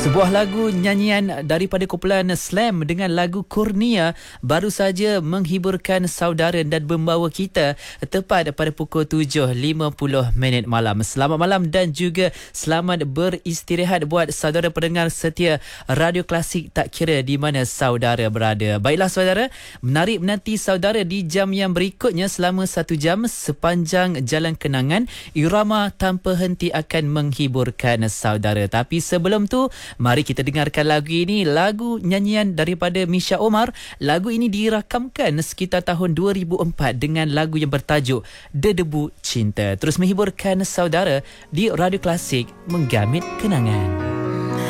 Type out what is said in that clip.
Sebuah lagu nyanyian daripada kumpulan Slam dengan lagu Kurnia baru saja menghiburkan saudara dan membawa kita tepat pada pukul 7.50 malam. Selamat malam dan juga selamat beristirahat buat saudara pendengar setia Radio Klasik tak kira di mana saudara berada. Baiklah saudara, menarik menanti saudara di jam yang berikutnya selama 1 jam sepanjang Jalan Kenangan. Irama tanpa henti akan menghiburkan saudara. Tapi sebelum tu, mari kita dengarkan lagu ini, lagu nyanyian daripada Misha Omar. Lagu ini dirakamkan sekitar tahun 2004 dengan lagu yang bertajuk Dedebu Cinta. Terus menghiburkan saudara di Radio Klasik, menggamit kenangan.